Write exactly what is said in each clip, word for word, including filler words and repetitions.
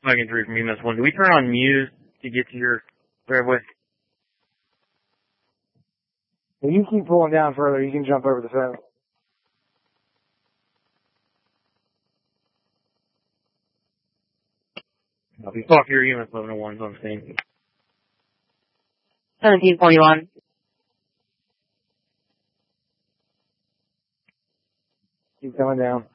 Wagon three from E M S one. Do we turn on Muse to get to your driveway? If you keep pulling down further, you can jump over the fence. If you talk your E M S eleven oh one's on scene. seventeen forty-one. Keep coming down.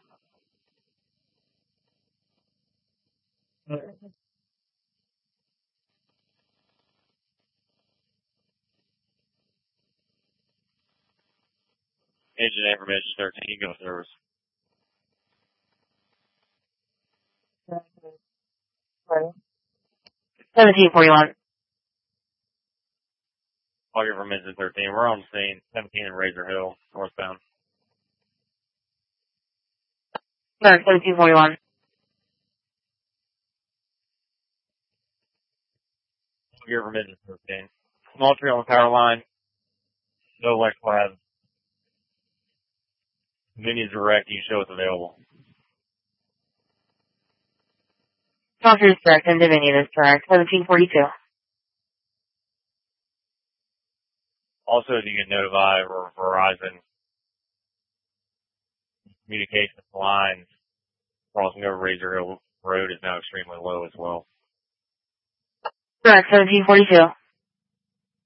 Engine information thirteen, go service. seventeen forty-one. All your information thirteen, we're on scene, seventeen in Razor Hill, northbound. Sorry, seventeen forty-one. All your information thirteen. Small tree on the power line, no electrical hazard. Minions direct, you show it's available. Doctor is correct, and Dominion is correct. seventeen forty-two. Also, if you get notified or Verizon communications lines crossing over Razor Hill Road is now extremely low as well. Correct, seventeen forty-two.